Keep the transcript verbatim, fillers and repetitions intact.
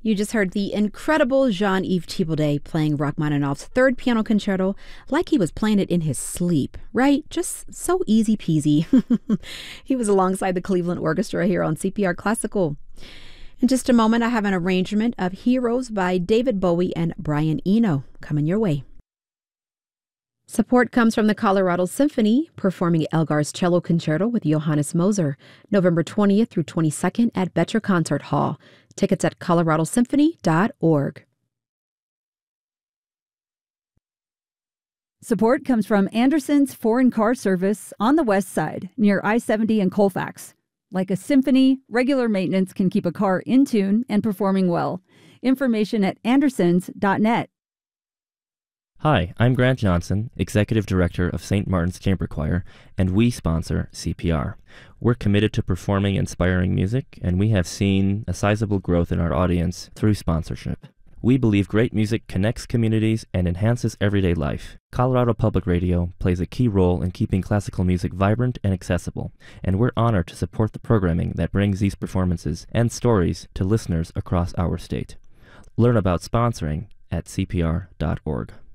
You just heard the incredible Jean-Yves Thibaudet playing Rachmaninoff's third piano concerto like he was playing it in his sleep, right? Just so easy peasy. He was alongside the Cleveland Orchestra here on C P R Classical. In just a moment, I have an arrangement of Heroes by David Bowie and Brian Eno coming your way. Support comes from the Colorado Symphony, performing Elgar's Cello Concerto with Johannes Moser, November twentieth through twenty-second at Betcher Concert Hall. Tickets at colorado symphony dot org. Support comes from Anderson's Foreign Car Service on the west side, near I seventy and Colfax. Like a symphony, regular maintenance can keep a car in tune and performing well. Information at andersons dot net. Hi, I'm Grant Johnson, Executive Director of Saint Martin's Chamber Choir, and we sponsor C P R. We're committed to performing inspiring music, and we have seen a sizable growth in our audience through sponsorship. We believe great music connects communities and enhances everyday life. Colorado Public Radio plays a key role in keeping classical music vibrant and accessible, and we're honored to support the programming that brings these performances and stories to listeners across our state. Learn about sponsoring at C P R dot org.